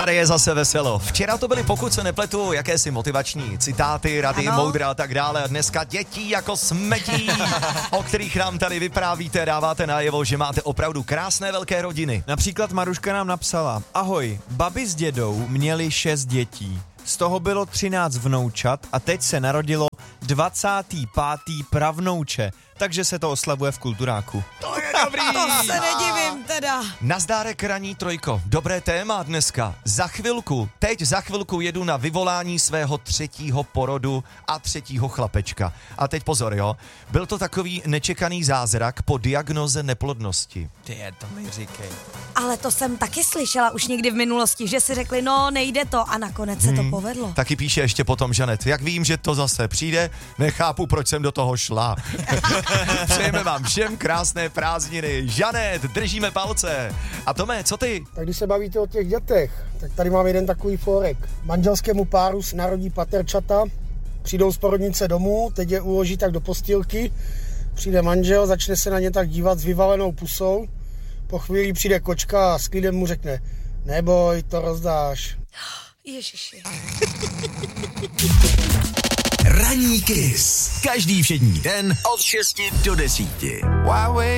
Tady je zase veselo. Včera to byly, pokud se nepletu, jakési motivační citáty, rady, moudra a tak dále. A dneska dětí jako smetí, o kterých nám tady vyprávíte, dáváte najevo, že máte opravdu krásné velké rodiny. Například Maruška nám napsala: Ahoj, babi s dědou měli 6 dětí. Z toho bylo 13 vnoučat a teď se narodilo 25. pravnouče, takže se to oslavuje v Kulturáku. To je dobrý! To se nedivím teda. Nazdárek ranní trojko, dobré téma dneska. Za chvilku jedu na vyvolání svého 3. porodu a 3. chlapečka. A teď pozor, jo, byl to takový nečekaný zázrak po diagnoze neplodnosti. To mi říkej. Ale to jsem taky slyšela už někdy v minulosti, že si řekli, no nejde to a nakonec se to povedlo. Taky píše ještě potom Žanet, jak vím, že to zase přijde, nechápu, proč jsem do toho šla. Přejeme vám všem krásné prázdniny. Žanet, držíme palce. A Tome, co ty? Tak když se bavíte o těch dětech, tak tady mám jeden takový fórek. Manželskému páru narodí paterčata, přijdou z porodnice domů, teď je uloží tak do postýlky, přijde manžel, začne se na ně tak dívat s vyvalenou pusou, po chvíli přijde kočka a s klidem mu řekne: neboj, to rozdáš. Ježiši. Ranní Kiss. Každý všední den od 6 do 10.